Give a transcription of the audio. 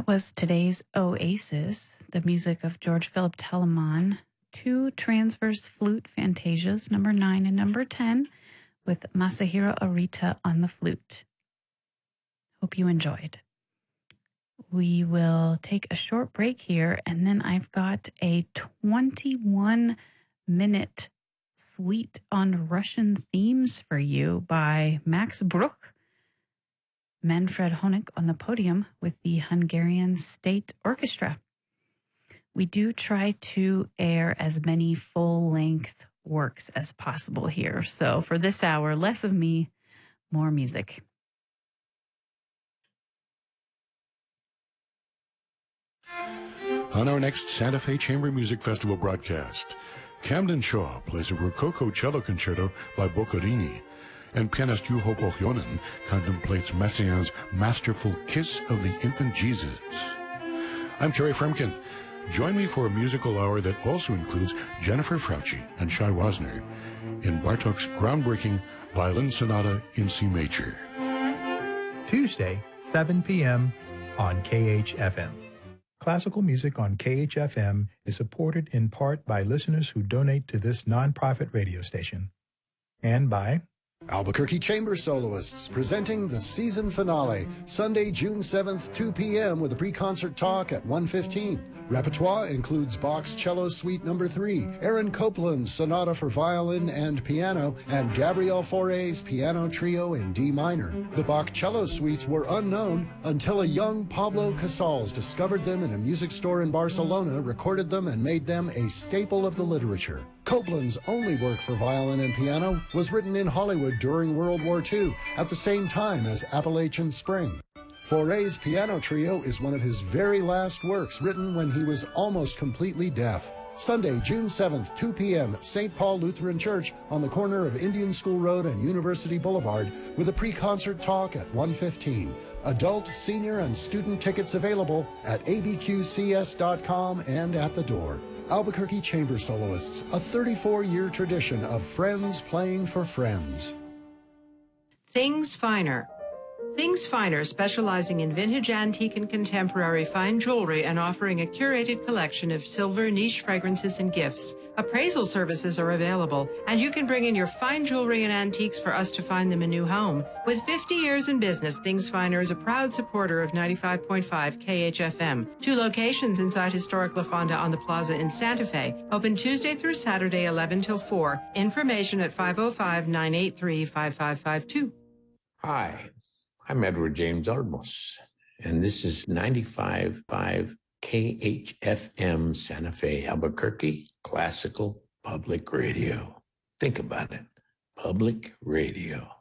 was today's Oasis, the music of George Philip Telemann, two transverse flute fantasias, number 9 and number 10, with Masahiro Arita on the flute. Hope you enjoyed. We will take a short break here, and then I've got a 21-minute suite on Russian themes for you by Max Bruch. Manfred Honeck on the podium with the Hungarian State Orchestra. We do try to air as many full-length works as possible here. So for this hour, less of me, more music. On our next Santa Fe Chamber Music Festival broadcast, Camden Shaw plays a Rococo cello concerto by Boccherini, and pianist Juho Pohjonen contemplates Messiaen's masterful Kiss of the Infant Jesus. I'm Kerry Fremkin. Join me for a musical hour that also includes Jennifer Frautschi and Shai Wasner in Bartók's groundbreaking Violin Sonata in C Major. Tuesday, 7 p.m. on KHFM. Classical music on KHFM is supported in part by listeners who donate to this nonprofit radio station and by Albuquerque Chamber Soloists presenting the season finale, Sunday, June 7th, 2 p.m. with a pre-concert talk at 1:15. Repertoire includes Bach's Cello Suite No. 3, Aaron Copland's Sonata for Violin and Piano, and Gabriel Fauré's Piano Trio in D minor. The Bach Cello Suites were unknown until a young Pablo Casals discovered them in a music store in Barcelona, recorded them, and made them a staple of the literature. Copland's only work for violin and piano was written in Hollywood during World War II, at the same time as Appalachian Spring. Fauré's Piano Trio is one of his very last works, written when he was almost completely deaf. Sunday, June 7th, 2 p.m., St. Paul Lutheran Church on the corner of Indian School Road and University Boulevard, with a pre-concert talk at 1:15. Adult, senior, and student tickets available at abqcs.com and at the door. Albuquerque Chamber Soloists, a 34-year tradition of friends playing for friends. Things Finer. Things Finer, specializing in vintage, antique, and contemporary fine jewelry and offering a curated collection of silver, niche fragrances, and gifts. Appraisal services are available, and you can bring in your fine jewelry and antiques for us to find them a new home. With 50 years in business, Things Finer is a proud supporter of 95.5 KHFM. 2 locations inside historic La Fonda on the Plaza in Santa Fe. Open Tuesday through Saturday, 11 till 4. Information at 505-983-5552. Hi, I'm Edward James Olmos, and this is 95.5 KHFM Santa Fe, Albuquerque, Classical Public Radio. Think about it. Public radio.